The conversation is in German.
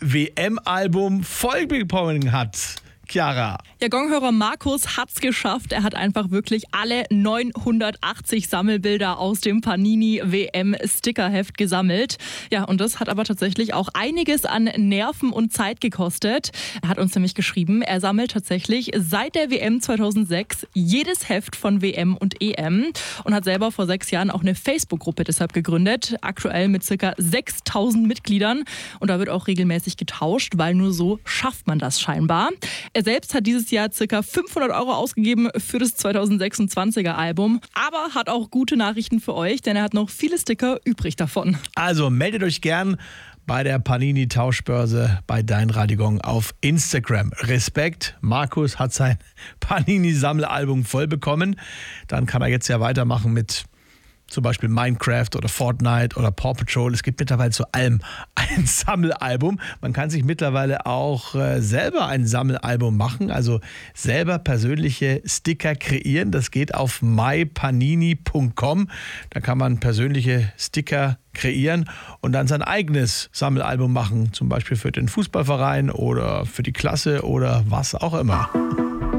WM-Album voll bekommen hat. Chiara. Ja, Gonghörer Markus hat's geschafft. Er hat einfach wirklich alle 980 Sammelbilder aus dem Panini WM Stickerheft gesammelt. Ja, und das hat aber tatsächlich auch einiges an Nerven und Zeit gekostet. Er hat uns nämlich geschrieben, er sammelt tatsächlich seit der WM 2006 jedes Heft von WM und EM und hat selber vor 6 Jahren auch eine Facebook-Gruppe deshalb gegründet. Aktuell mit ca. 6000 Mitgliedern. Und da wird auch regelmäßig getauscht, weil nur so schafft man das scheinbar. Er selbst hat dieses Jahr ca. 500 € ausgegeben für das 2026er Album, aber hat auch gute Nachrichten für euch, denn er hat noch viele Sticker übrig davon. Also meldet euch gern bei der Panini-Tauschbörse bei Dein Radio Gong auf Instagram. Respekt, Markus hat sein Panini-Sammelalbum voll bekommen. Dann kann er jetzt ja weitermachen mit zum Beispiel Minecraft oder Fortnite oder Paw Patrol. Es gibt mittlerweile zu allem ein Sammelalbum. Man kann sich mittlerweile auch selber ein Sammelalbum machen, also selber persönliche Sticker kreieren. Das geht auf mypanini.com. Da kann man persönliche Sticker kreieren und dann sein eigenes Sammelalbum machen, zum Beispiel für den Fußballverein oder für die Klasse oder was auch immer.